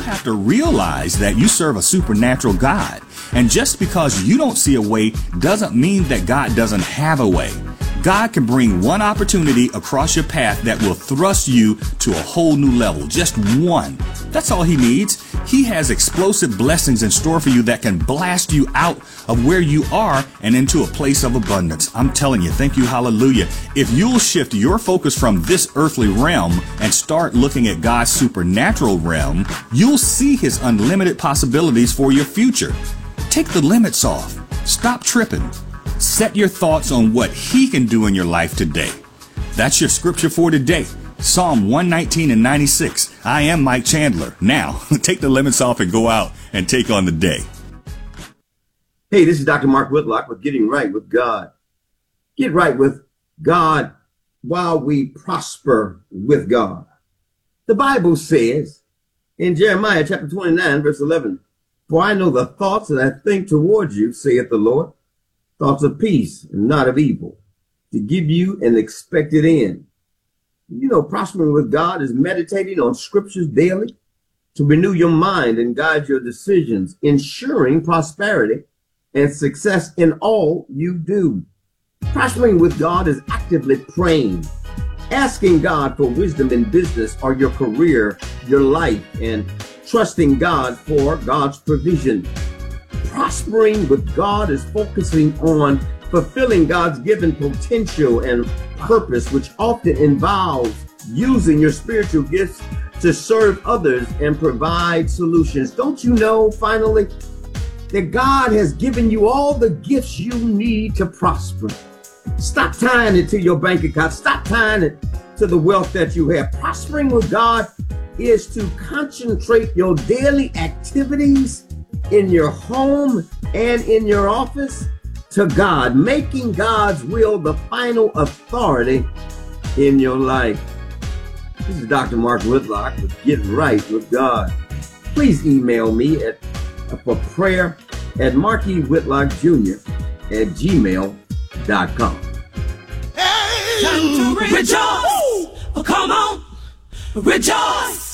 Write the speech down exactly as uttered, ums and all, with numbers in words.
have to realize that you serve a supernatural God. And just because you don't see a way doesn't mean that God doesn't have a way. God can bring one opportunity across your path that will thrust you to a whole new level. Just one. That's all he needs. He has explosive blessings in store for you that can blast you out of where you are and into a place of abundance. I'm telling you, thank you, hallelujah. If you'll shift your focus from this earthly realm and start looking at God's supernatural realm, you'll see his unlimited possibilities for your future. Take the limits off. Stop tripping. Set your thoughts on what he can do in your life today. That's your scripture for today. Psalm one nineteen and ninety-six. I am Mike Chandler. Now, take the limits off and go out and take on the day. Hey, this is Doctor Mark Whitlock with Getting Right with God. Get right with God while we prosper with God. The Bible says in Jeremiah chapter twenty-nine, verse eleven, for I know the thoughts that I think towards you, saith the Lord, thoughts of peace and not of evil, to give you an expected end. You know, prospering with God is meditating on scriptures daily to renew your mind and guide your decisions, ensuring prosperity and success in all you do. Prospering with God is actively praying, asking God for wisdom in business or your career, your life, and trusting God for God's provision. Prospering with God is focusing on fulfilling God's given potential and purpose, which often involves using your spiritual gifts to serve others and provide solutions. Don't you know, finally, that God has given you all the gifts you need to prosper? Stop tying it to your bank account. Stop tying it to the wealth that you have. Prospering with God is to concentrate your daily activities in your home and in your office to God, making God's will the final authority in your life. This is Doctor Mark Whitlock with Getting Right with God. Please email me at for prayer at marky whitlock junior at gmail dot com. Hey, time to rejoice! Oh, come on, rejoice!